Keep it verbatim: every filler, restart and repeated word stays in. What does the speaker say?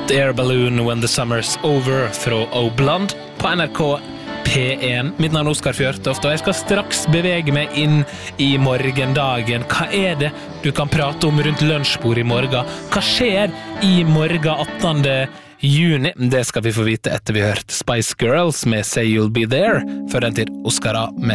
Hot Air Balloon When the Summer's Over fra O'Blond på N R K P én. Mitt navn er Oskar Fjørtoft, og jeg skal straks bevege meg inn i morgendagen. Hva er det du kan prate om rundt lunsjbord i morgen? Hva skjer i morgen attende juni? Det skal vi få vite etter vi har hørt Spice Girls med Say You'll Be There, før den tid Oskar A med